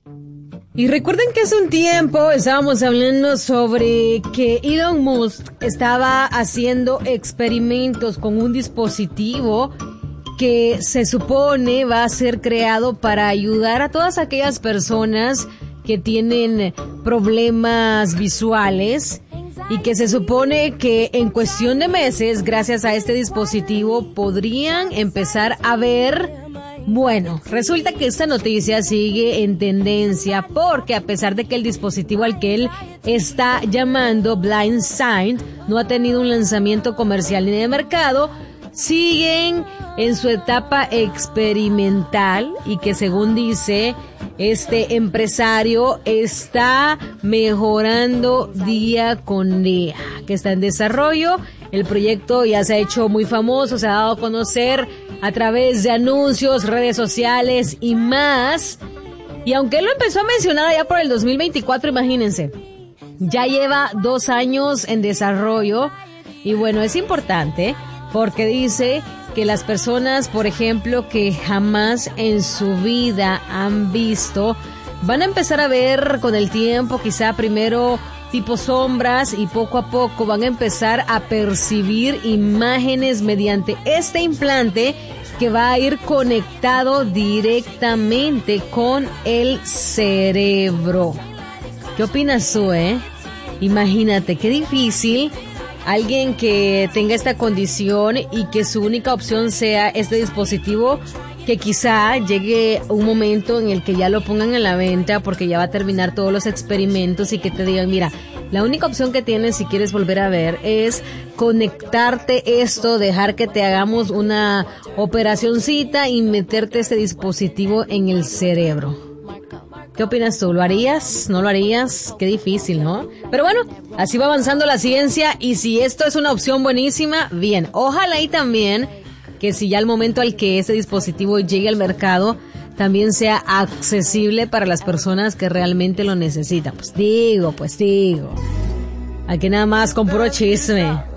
Y recuerden que hace un tiempo estábamos hablando sobre que Elon Musk estaba haciendo experimentos con un dispositivo que se supone va a ser creado para ayudar a todas aquellas personas que tienen problemas visuales y que se supone que en cuestión de meses, gracias a este dispositivo, podrían empezar a ver. Bueno, resulta que esta noticia sigue en tendencia porque a pesar de que el dispositivo al que él está llamando Blind Sight no ha tenido un lanzamiento comercial ni de mercado, siguen en su etapa experimental y que según dice este empresario está mejorando día con día, que está en desarrollo. El proyecto ya se ha hecho muy famoso, se ha dado a conocer a través de anuncios, redes sociales y más. Y aunque él lo empezó a mencionar allá por el 2024, imagínense, ya lleva 2 años en desarrollo. Y bueno, es importante porque dice que las personas, por ejemplo, que jamás en su vida han visto, van a empezar a ver con el tiempo, quizá primero tipo sombras, y poco a poco van a empezar a percibir imágenes mediante este implante que va a ir conectado directamente con el cerebro. ¿Qué opinas tú, Imagínate, qué difícil alguien que tenga esta condición y que su única opción sea este dispositivo, que quizá llegue un momento en el que ya lo pongan en la venta porque ya va a terminar todos los experimentos y que te digan, mira, la única opción que tienes si quieres volver a ver es conectarte esto, dejar que te hagamos una operacioncita y meterte este dispositivo en el cerebro. ¿Qué opinas tú? ¿Lo harías? ¿No lo harías? Qué difícil, ¿no? Pero bueno, así va avanzando la ciencia y si esto es una opción buenísima, bien. Ojalá y también que si ya al momento al que este dispositivo llegue al mercado, también sea accesible para las personas que realmente lo necesitan. Pues digo. Aquí nada más con puro chisme.